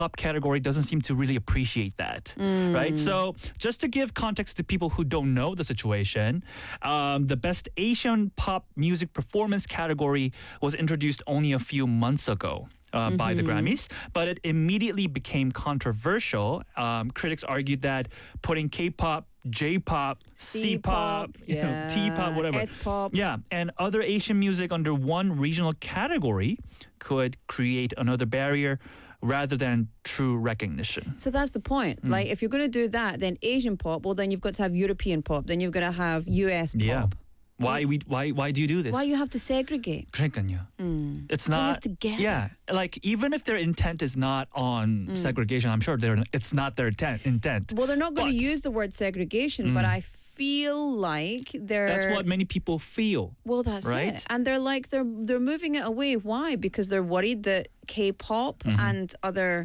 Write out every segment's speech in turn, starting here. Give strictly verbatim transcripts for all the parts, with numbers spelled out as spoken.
K-pop category doesn't seem to really appreciate that, Mm. right? So just to give context to people who don't know the situation, um, the Best Asian Pop Music Performance category was introduced only a few months ago. Uh, by the Grammys, but it immediately became controversial. Um, critics argued that putting K-pop, J-pop, C-pop, you know, yeah, T-pop, whatever, S-pop. yeah, and other Asian music under one regional category could create another barrier rather than true recognition. So that's the point. Like, if you're going to do that, then Asian pop, well, then you've got to have European pop, then you've got to have U S pop. Yeah. Why we why why do you do this? Why you have to segregate? 그러니까요. Mm. It's Bring us not together. Yeah, like even if their intent is not on segregation, I'm sure they're it's not their intent. intent. Well, they're not going But- to use the word segregation, but I feel like they're. That's what many people feel. Well, that's right? it. And they're like they're they're moving it away. Why? Because they're worried that K-pop and other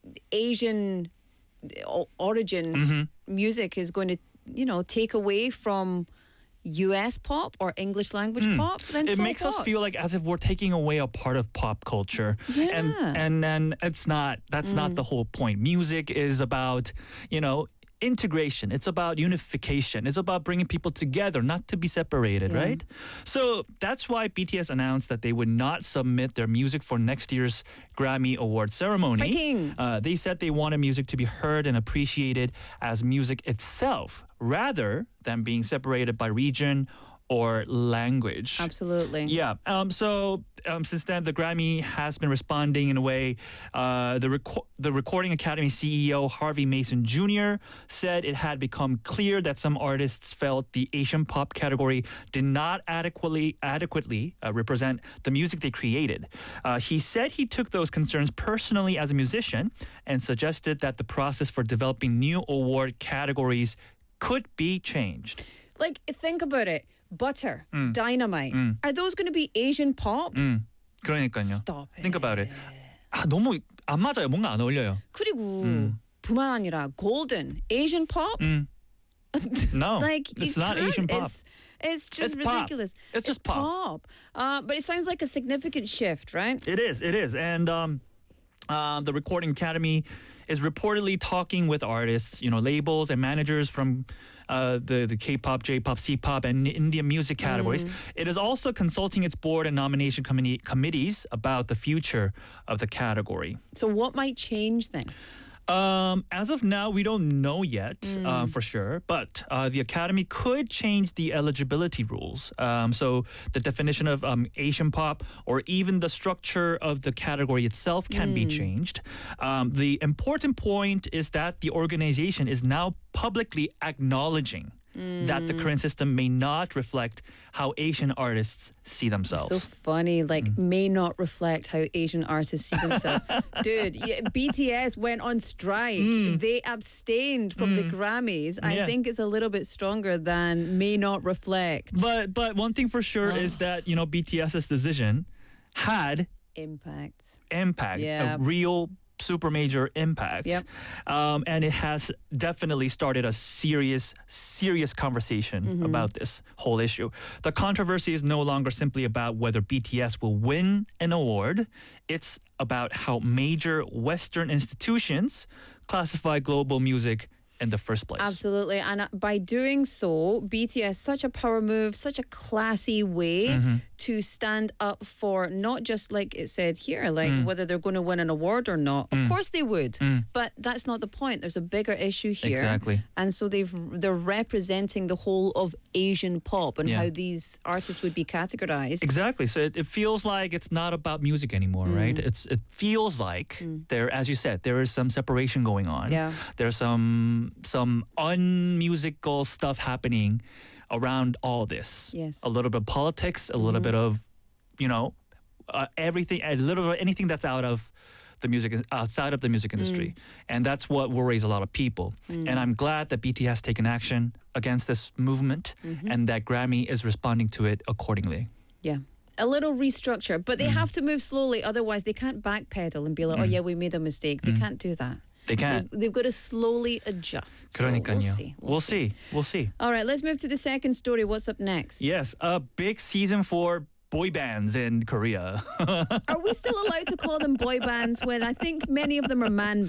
Asian o- origin music is going to, you know, take away from U S pop or English language pop. Then It so makes us what? feel like as if we're taking away a part of pop culture. And Yeah. and and it's not that's not the whole point. Music is about, you know, integration. It's about unification. It's about bringing people together, not to be separated, Yeah. right? So that's why B T S announced that they would not submit their music for next year's Grammy Award ceremony. Fighting. Uh, they said they wanted music to be heard and appreciated as music itself, rather than being separated by region or language. Absolutely. Yeah. Um, so um, since then, the Grammy has been responding in a way. Uh, the reco- the Recording Academy C E O Harvey Mason Junior said it had become clear that some artists felt the Asian pop category did not adequately adequately uh, represent the music they created. Uh, he said he took those concerns personally as a musician and suggested that the process for developing new award categories could be changed. Like, think about it. Butter, Mm. Dynamite. Are those going to be Asian pop? 음, 그러니까요. Stop it. Think about it. 아, 너무 안 맞아요. 뭔가 안 어울려요. 그리고 뿐만 아니라 Golden, Asian pop? 음. No, Like, it's you not can't. Asian pop. It's, it's just It's pop. ridiculous. It's just pop. pop. Uh, but it sounds like a significant shift, right? It is, it is. And um, uh, the Recording Academy is reportedly talking with artists, you know, labels and managers from uh, the, the K-pop, J-pop, C-pop, and Indian music categories. It is also consulting its board and nomination committee, committees about the future of the category. So what might change then? Um, as of now, we don't know yet uh, for sure, but uh, the Academy could change the eligibility rules. Um, so the definition of um, Asian pop or even the structure of the category itself can be changed. Um, the important point is that the organization is now publicly acknowledging that the current system may not reflect how Asian artists see themselves. So funny, like Mm. may not reflect how Asian artists see themselves. Dude, yeah, B T S went on strike. They abstained from the Grammys. I Mm. Yeah. think it's a little bit stronger than may not reflect. But but one thing for sure is that, you know, BTS's decision had Impact. impact, Yeah. a real super major impact. Yep. Um, and it has definitely started a serious, serious conversation Mm-hmm. about this whole issue. The controversy is no longer simply about whether B T S will win an award. It's about how major Western institutions classify global music in the first place. Absolutely. And uh, by doing so, B T S, such a power move, such a classy way Mm-hmm. to stand up for not just like it said here, like Mm. whether they're going to win an award or not. Of course they would. Mm. But that's not the point. There's a bigger issue here. Exactly. And so they've they're representing the whole of Asian pop and Yeah. how these artists would be categorized. Exactly. So it, it feels like it's not about music anymore, right? It's it feels like there, as you said, there is some separation going on. Yeah. There's some some unmusical stuff happening around all this. Yes. A little bit of politics, a little bit of, you know, uh, everything, a little bit anything that's out of the music outside of the music industry, and that's what worries a lot of people. And I'm glad that B T S has taken action against this movement, and that Grammy is responding to it accordingly. Yeah. A little restructure, but they Mm. have to move slowly. Otherwise, they can't backpedal and be like, oh, yeah, we made a mistake. They can't do that. They can't. They, they've got to slowly adjust. So we'll 그러니까요. see. We'll see. We'll see. All right, let's move to the second story. What's up next? Yes, a big season for boy bands in Korea. Are we still allowed to call them boy bands when I think many of them are man